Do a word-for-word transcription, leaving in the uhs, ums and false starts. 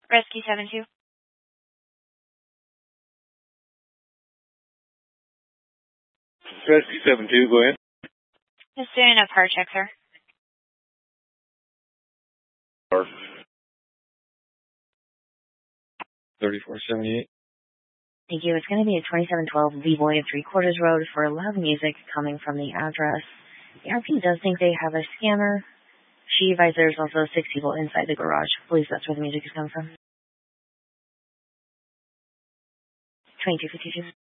Rescue seven two. Rescue seven two, go ahead. Just doing a car check, sir. Car. thirty-four seventy-eight. Thank you. It's going to be a twenty-seven twelve V-Boy three quarters road for loud music coming from the address. The R P does think they have a scammer. She advised there's also six people inside the garage. Believes that's where the music is coming from. twenty-two fifty-two.